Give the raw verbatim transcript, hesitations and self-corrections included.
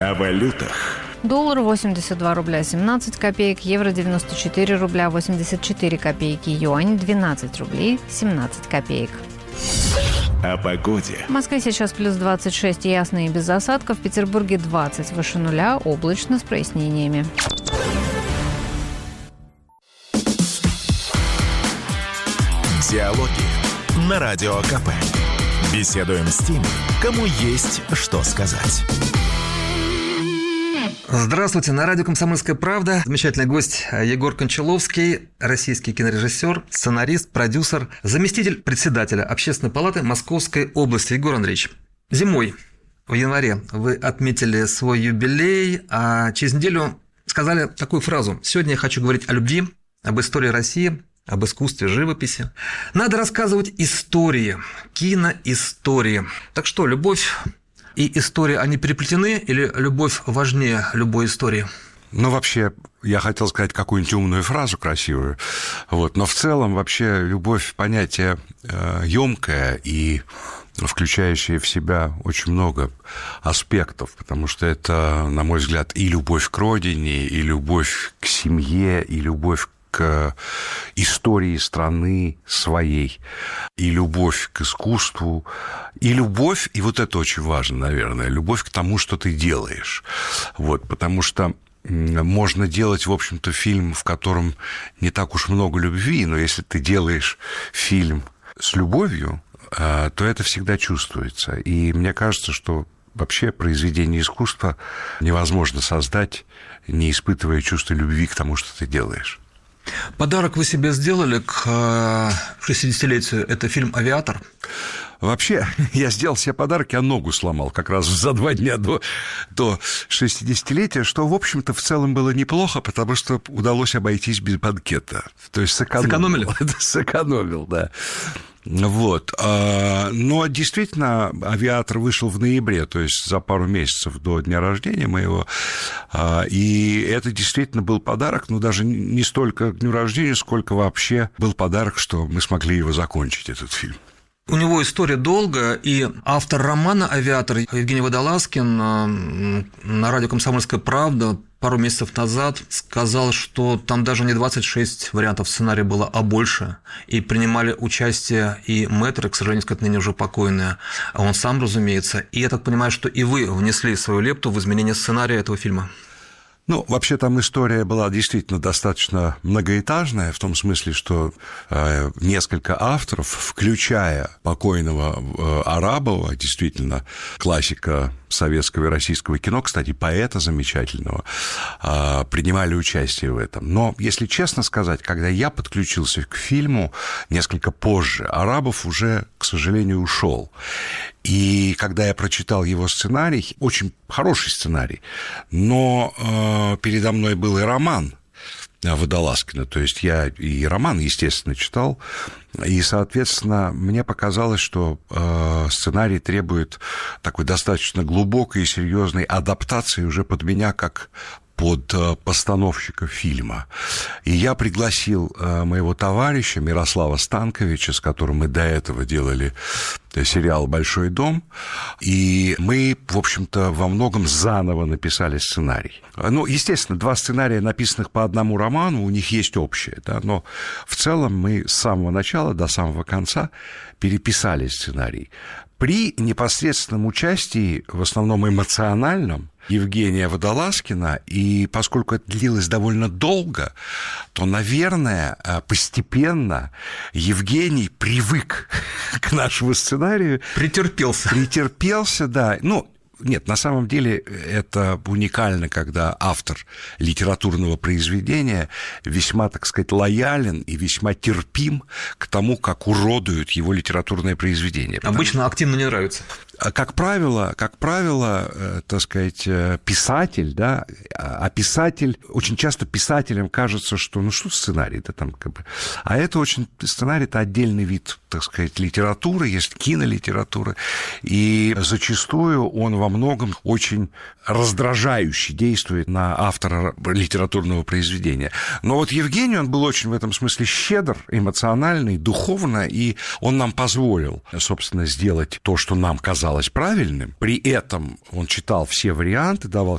О валютах. Доллар восемьдесят два рубля семнадцать копеек, евро девяносто четыре рубля восемьдесят четыре копейки, юань двенадцать рублей семнадцать копеек. О погоде. В Москве сейчас плюс двадцать шесть, ясно и без осадков. В Петербурге двадцать, выше нуля, облачно с прояснениями. Диалоги на Радио КП. Беседуем с теми, кому есть что сказать. Здравствуйте, на радио «Комсомольская правда». Замечательный гость Егор Кончаловский, российский кинорежиссер, сценарист, продюсер, заместитель председателя Общественной палаты Московской области. Егор Андреевич, зимой, в январе, вы отметили свой юбилей, а через неделю сказали такую фразу: «Сегодня я хочу говорить о любви, об истории России, об искусстве живописи. Надо рассказывать истории, киноистории». Так что, любовь и история, они переплетены, или любовь важнее любой истории? Ну, вообще, я хотел сказать какую-нибудь умную фразу красивую, вот, но в целом вообще любовь — понятие ёмкое и включающее в себя очень много аспектов, потому что это, на мой взгляд, и любовь к родине, и любовь к семье, и любовь к истории страны своей, и любовь к искусству, и любовь, и вот это очень важно, наверное, любовь к тому, что ты делаешь. Вот, потому что можно делать, в общем-то, фильм, в котором не так уж много любви, но если ты делаешь фильм с любовью, то это всегда чувствуется. И мне кажется, что вообще произведение искусства невозможно создать, не испытывая чувства любви к тому, что ты делаешь. Подарок вы себе сделали к шестидесятилетию – это фильм «Авиатор». Вообще, я сделал себе подарок, я ногу сломал как раз за два дня до, до шестидесятилетия, что, в общем-то, в целом было неплохо, потому что удалось обойтись без банкета. То есть сэкономил. Сэкономили? Сэкономил, да. Вот. Но действительно, «Авиатор» вышел в ноябре, то есть за пару месяцев до дня рождения моего, и это действительно был подарок, но даже не столько к дню рождения, сколько вообще был подарок, что мы смогли его закончить, этот фильм. У него история долгая, и автор романа «Авиатор» Евгений Водолазкин на радио «Комсомольская правда» пару месяцев назад сказал, что там даже не двадцать шесть вариантов сценария было, а больше, и принимали участие и мэтры, к сожалению, сказать, ныне уже покойные, а он сам, разумеется, и я так понимаю, что и вы внесли свою лепту в изменение сценария этого фильма. Ну, вообще там история была действительно достаточно многоэтажная, в том смысле, что э, несколько авторов, включая покойного э, Арабова, действительно классика советского и российского кино, кстати, поэта замечательного, э, принимали участие в этом. Но, если честно сказать, когда я подключился к фильму несколько позже, Арабов уже, к сожалению, ушел. И когда я прочитал его сценарий, очень хороший сценарий, но э, передо мной был и роман Водолазкина, то есть я и роман, естественно, читал, и, соответственно, мне показалось, что э, сценарий требует такой достаточно глубокой и серьезной адаптации уже под меня как под постановщика фильма. И я пригласил моего товарища Мирослава Станковича, с которым мы до этого делали сериал «Большой дом», и мы, в общем-то, во многом заново написали сценарий. Ну, естественно, два сценария, написанных по одному роману, у них есть общее, да, но в целом мы с самого начала до самого конца переписали сценарий. При непосредственном участии, в основном эмоциональном, Евгения Водолазкина, и поскольку это длилось довольно долго, то, наверное, постепенно Евгений привык к нашему сценарию. Претерпелся. Претерпелся, да. Ну, нет, на самом деле это уникально, когда автор литературного произведения весьма, так сказать, лоялен и весьма терпим к тому, как уродуют его литературное произведение. Обычно активно не нравится. Как правило, как правило, так сказать, писатель, да, а писатель, очень часто писателям кажется, что, ну, что сценарий, да, там, как бы, а это очень, сценарий – это отдельный вид, так сказать, литературы, есть кинолитература, и зачастую он во многом очень раздражающе действует на автора литературного произведения. Но вот Евгений, он был очень в этом смысле щедр, эмоциональный, духовно, и он нам позволил, собственно, сделать то, что нам казалось правильным. При этом он читал все варианты, давал